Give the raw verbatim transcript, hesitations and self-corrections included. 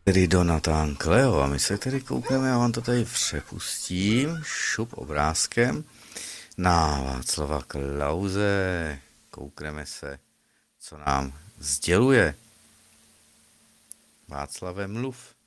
Tedy Donatán Cleo a my se tedy koukneme, já vám to tady přepustím, šup obrázkem, na Václava Klause. Koukneme se, co nám sděluje. Václave, mluv.